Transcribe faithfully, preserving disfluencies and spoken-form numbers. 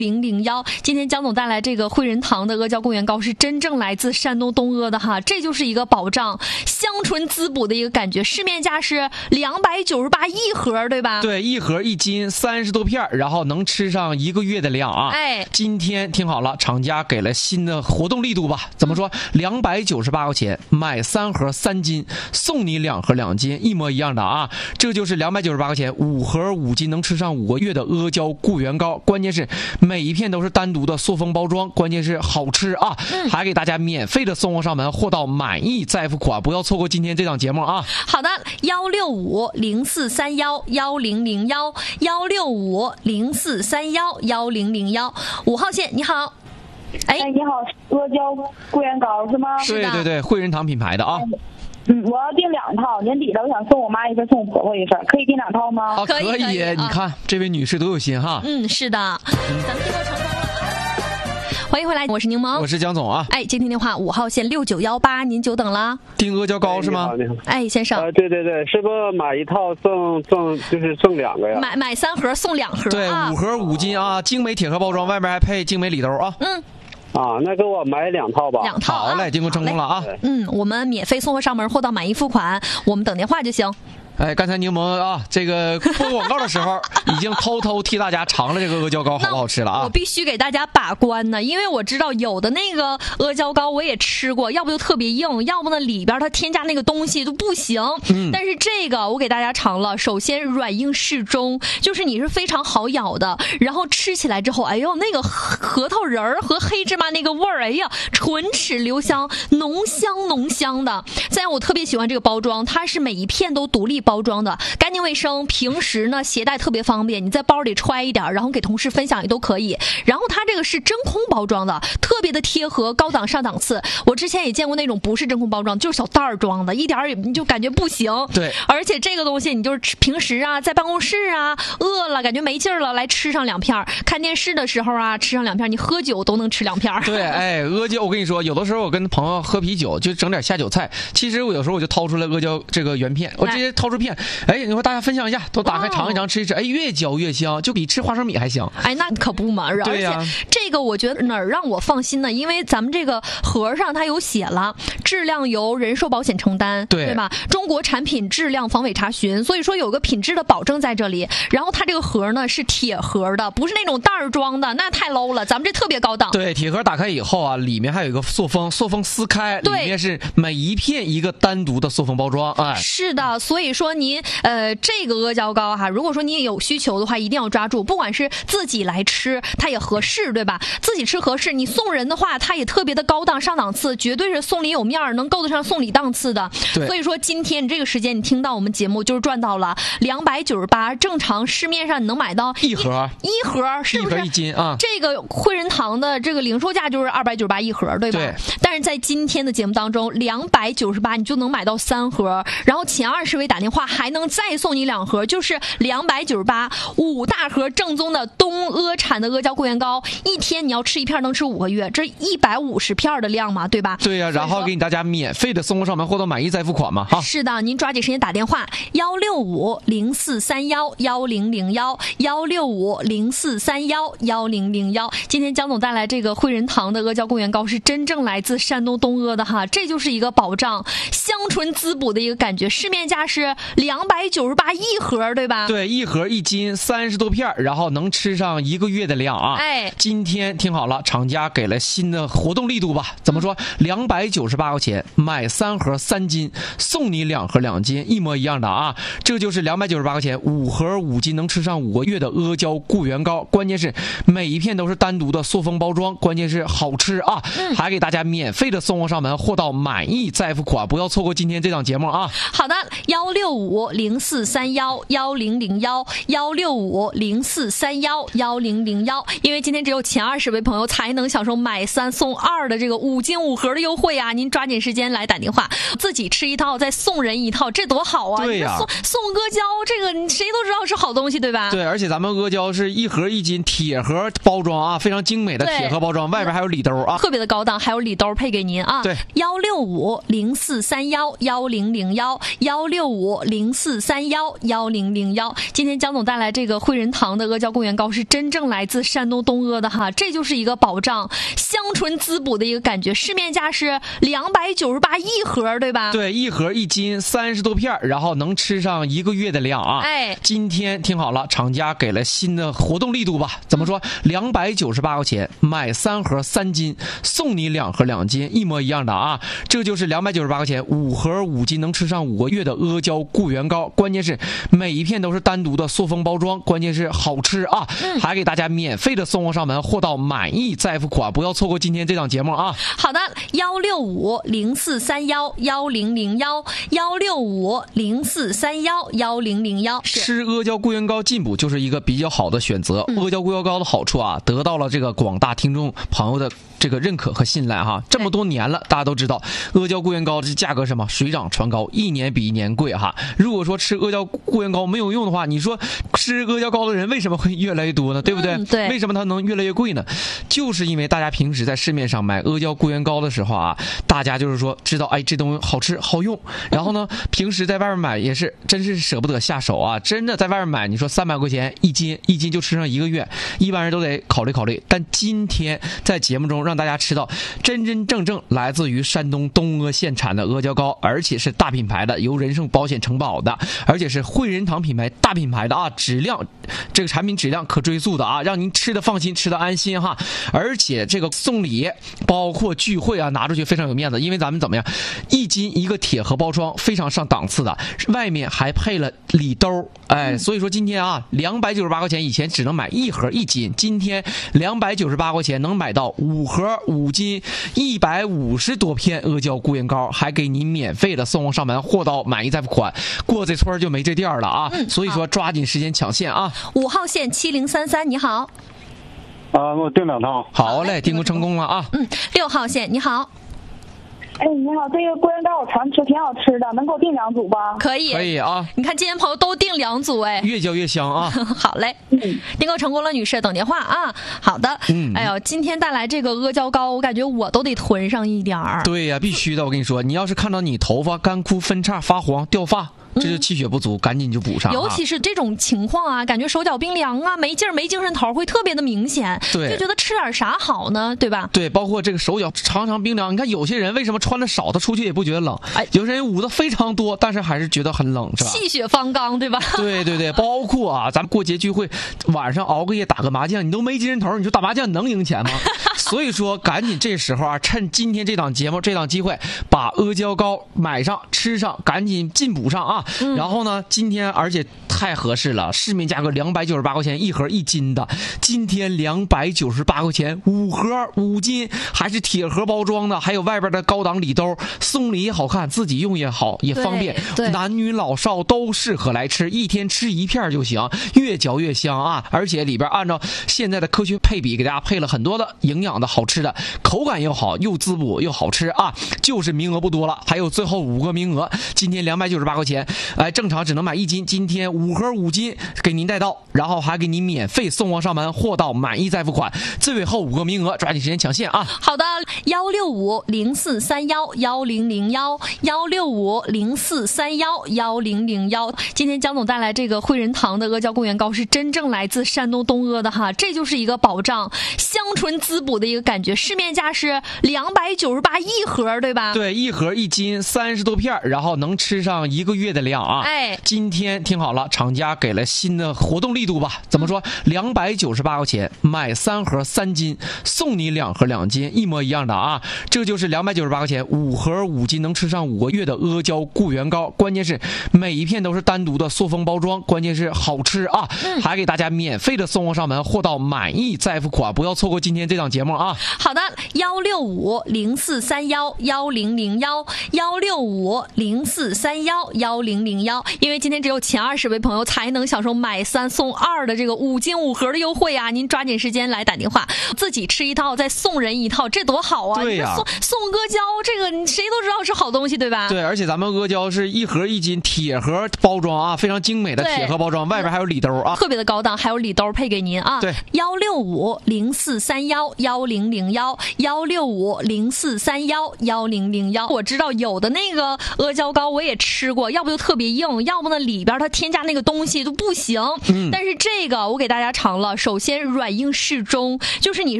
零零幺，今天江总带来这个汇仁堂的阿胶固元膏是真正来自山东东阿的哈，这就是一个保障香醇滋补的一个感觉。市面价是两百九十八一盒，对吧？ 对，一盒一斤，三十多片，然后能吃上一个月的量啊！ 哎， 今天听好了，厂家给了新的活动力度吧？怎么说？两百九十八块钱买三盒三斤，送你两盒两斤，一模一样的啊！这就是两百九十八块钱五盒五斤，能吃上五个月的阿胶固元膏。关键是每一片都是单独的塑封包装，关键是好吃啊！嗯、还给大家免费的送货上门，货到满意再付款，不要错过今天这档节目啊！ 好的，幺六五零四三幺幺零零幺幺六五零四三幺幺零零幺五号线，你好。 哎，你好，阿胶固元膏是吗？ 对对对，汇仁堂品牌的啊。 嗯，我要订两套，年底了，我想送我妈一份，送我婆婆一份，可以订两套吗？ 啊，可以，可以可以你看、啊、这位女士多有心哈。 嗯，是的，咱们订购成功了。欢迎回来，我是柠檬， 我是江总啊。 哎，接听电话五号线六九一八，您久等了。 订阿胶膏是吗？ 你好，你好。 哎，先生。 呃，对对对，是不是买一套送送就是送两个呀？ 买买三盒送两盒。 对， 啊、 五盒五斤啊，精美铁盒包装，外面还配精美礼兜啊。 嗯。 啊，那给我买两套吧。 两套、啊， 好嘞，订购成功了啊。 嗯，我们免费送货上门，货到满意付款，我们等电话就行。 哎，刚才柠檬啊，这个播广告的时候，已经偷偷替大家尝了这个阿胶膏好不好吃了啊！ 我必须给大家把关呢，因为我知道有的那个阿胶膏我也吃过，要不就特别硬，要不呢里边它添加那个东西就不行。嗯，但是这个我给大家尝了，首先软硬适中，就是你是非常好咬的，然后吃起来之后，哎呦，那个核桃仁儿和黑芝麻那个味儿，哎呀，唇齿留香，浓香浓香的。再我特别喜欢这个包装，它是每一片都独立包。包装的干净卫生，平时呢携带特别方便，你在包里揣一点，然后给同事分享也都可以。然后它这个是真空包装的，特别的贴合，高档上档次。我之前也见过那种不是真空包装，就是小袋儿装的，一点也就感觉不行。 对， 而且这个东西你就是平时啊，在办公室啊，饿了感觉没劲儿了，来吃上两片，看电视的时候啊，吃上两片，你喝酒都能吃两片。 对，哎，阿胶，我跟你说，有的时候我跟朋友喝啤酒，就整点下酒菜。其实我有时候我就掏出来阿胶这个原片，我直接掏出片。哎，你说大家分享一下，都打开尝一尝，吃一吃，哎，越嚼越香，就比吃花生米还香。 哎，那可不嘛，而且这个我觉得哪儿让我放心呢？因为咱们这个盒上它有写了，质量由人寿保险承担，对, 对吧？中国产品质量防伪查询，所以说有个品质的保证在这里。然后它这个盒呢是铁盒的，不是那种袋儿装的，那太 low 了。咱们这特别高档。 对，铁盒打开以后啊，里面还有一个塑封，塑封撕开，里面是每一片一个单独的塑封包装。哎， 是的，所以说您。呃，这个阿胶膏哈，如果说你有需求的话，一定要抓住。不管是自己来吃，它也合适，对吧？自己吃合适，你送人的话，它也特别的高档上档次，绝对是送礼有面儿，能够得上送礼档次的。 对， 所以说今天你这个时间你听到我们节目就是赚到了两百九十八，正常市面上你能买到一盒一盒，是不是？ 一盒一斤啊。 这个汇仁堂的这个零售价就是二百九十八一盒，对吧？ 对。 但是在今天的节目当中，两百九十八你就能买到三盒，然后前二十位打电话还能再送你两盒，就是两百九十八，五大盒正宗的东阿产的阿胶固元膏，一天你要吃一片能吃五个月，这一百五十片的量嘛，对吧？ 对呀、啊，然后给你大家免费的送货上门，货到满意再付款嘛，哈。 是的，您抓紧时间打电话幺六五零四三幺幺零零幺幺六五零四三幺幺零零幺。今天江总带来这个汇仁堂的阿胶固元膏是真正来自山东东阿的哈，这就是一个保障香醇滋补的一个感觉。市面价是两百九十八一盒，对吧？ 对，一盒一斤，三十多片，然后能吃上一个月的量啊！ 哎， 今天听好了，厂家给了新的活动力度吧？怎么说？两百九十八块钱买三盒三斤，送你两盒两斤，一模一样的啊！这就是两百九十八块钱五盒五斤，能吃上五个月的阿胶固元膏。关键是每一片都是单独的塑封包装，关键是好吃啊！嗯、还给大家免费的送货上门，货到满意再付款，不要错过今天这档节目啊！ 好的，幺六五零四三幺幺零零幺幺六五零四三幺幺零零幺，因为今天只有前二十位朋友才能享受买三送二的这个五斤五盒的优惠啊！您抓紧时间来打电话，自己吃一套再送人一套，这多好啊！ 对呀、啊， 送送阿胶这个谁都知道是好东西，对吧？ 对，而且咱们阿胶是一盒一斤铁盒包装啊，非常精美的铁盒包装，外边还有礼兜啊， 特别的高档，还有礼兜配给您啊！ 对， 幺六五零四三幺幺零零幺幺六五五零四三幺幺零零幺。今天江总带来这个汇仁堂的阿胶固元膏是真正来自山东东阿的哈，这就是一个保障香醇滋补的一个感觉。市面价是两百九十八一盒，对吧？ 对，一盒一斤三十多片，然后能吃上一个月的量啊。 哎， 今天听好了，厂家给了新的活动力度吧？怎么说？两百九十八块钱买三盒三斤，送你两盒两斤，一模一样的啊。这就是两百九十八块钱五盒五斤，能吃上五个月的阿胶固元膏。关键是每一片都是单独的塑封包装，关键是好吃啊！嗯、还给大家免费的送货上门，货到满意再付款，不要错过今天这档节目啊！ 好的，幺六五零四三幺幺零零幺，幺六五零四三幺幺零零幺。 吃阿胶固元膏进补就是一个比较好的选择。嗯、阿胶固元膏的好处啊，得到了这个广大听众朋友的这个认可和信赖哈。这么多年了，大家都知道阿胶固元膏这价格什么水涨船高，一年比一年贵哈。如果说吃阿胶固元膏没有用的话，你说吃阿胶膏的人为什么会越来越多呢？对不对？ 嗯、对。 为什么它能越来越贵呢？就是因为大家平时在市面上买阿胶固元膏的时候啊，大家就是说知道哎这东西好吃好用，然后呢平时在外面买也是真是舍不得下手啊，真的在外面买你说三百块钱一斤，一斤就吃上一个月，一般人都得考虑考虑。但今天在节目中让大家吃到真真正正来自于山东东阿县产的阿胶膏，而且是大品牌的，由人寿保险承保的，而且是汇仁堂品牌大品牌的啊，质量这个产品质量可追溯的啊，让您吃的放心，吃的安心哈。而且这个送礼包括聚会啊，拿出去非常有面子，因为咱们怎么样，一斤一个铁盒包装，非常上档次的，外面还配了礼兜，哎，所以说今天啊，两百九十八块钱以前只能买一盒一斤，今天两百九十八块钱能买到五盒五斤，一百五十多片阿胶固元膏，还给你免费的送货上门，货到满意再付款。过这村就没这店了啊， 嗯、 所以说抓紧时间抢线啊！ 五号线七零三三，你好。 啊，我订两套。 好嘞，订购成功了啊！ 嗯，六号线你好。 哎，你好，这个固元膏我常吃，挺好吃的，能给我订两组吧？ 可以， 可以啊！ 你看今天朋友都订两组，哎， 越嚼越香啊！ 好嘞，嗯，订购成功了，女士等电话啊。好的，嗯，哎呦，今天带来这个阿胶膏，我感觉我都得囤上一点儿。 对呀、啊，必须的！我跟你说，你要是看到你头发干枯、分叉、发黄、掉发。这就气血不足，嗯、赶紧就补上。 尤其是这种情况啊，感觉手脚冰凉啊，没劲儿、没精神头，会特别的明显。 对， 就觉得吃点啥好呢，对吧？ 对，包括这个手脚常常冰凉。你看有些人为什么穿的少，他出去也不觉得冷；哎，有些人捂的非常多，但是还是觉得很冷，是吧？ 气血方刚，对吧？ 对对对，包括啊，咱们过节聚会，晚上熬个夜打个麻将，你都没精神头，你说打麻将能赢钱吗？所以说，赶紧这时候啊，趁今天这档节目这档机会，把阿胶膏买上吃上，赶紧进补上啊！嗯、然后呢？今天而且太合适了，市面价格两百九十八块钱一盒一斤的，今天两百九十八块钱五盒五斤，还是铁盒包装的，还有外边的高档礼兜，送礼也好看，自己用也好，也方便，男女老少都适合来吃，一天吃一片就行，越嚼越香啊！而且里边按照现在的科学配比，给大家配了很多的营养的好吃的，口感又好，又滋补又好吃啊！就是名额不多了，还有最后五个名额，今天两百九十八块钱，哎，正常只能买一斤，今天五盒五斤给您带到，然后还给您免费送货上门，货到满意再付款。最后五个名额，抓紧时间抢线啊！ 好的，幺六五零四三幺幺零零幺，幺六五零四三幺幺零零幺。今天江总带来这个汇仁堂的阿胶固元膏是真正来自山东东阿的哈，这就是一个保障香醇滋补的一个感觉。市面价是两百九十八一盒，对吧？ 对，一盒一斤三十多片，然后能吃上一个月的量啊！ 哎， 今天听好了，厂家给了新的活动力度吧？怎么说？两百九十八块钱买三盒三斤，送你两盒两斤，一模一样的啊！这就是两百九十八块钱五盒五斤，能吃上五个月的阿胶固元膏。关键是每一片都是单独的塑封包装，关键是好吃啊！嗯、还给大家免费的送货上门，货到满意再付款，不要错过今天这档节目啊！ 好的，幺六五零四三幺幺零零幺，幺六五零四三幺幺零零幺。因为今天只有前二十位朋友才能享受买三送二的这个五斤五盒的优惠啊！您抓紧时间来打电话，自己吃一套再送人一套，这多好啊！ 对呀、啊， 送送阿胶，这个谁都知道是好东西，对吧？ 对，而且咱们阿胶是一盒一斤铁盒包装啊，非常精美的铁盒包装，外边还有礼兜啊， 特别的高档，还有礼兜配给您啊！ 对， 幺六五零四。 四三幺幺零零幺幺六五零四三幺幺零零幺。我知道有的那个阿胶糕我也吃过，要不就特别硬，要不呢里边它添加那个东西都不行。嗯、但是这个我给大家尝了，首先软硬适中，就是你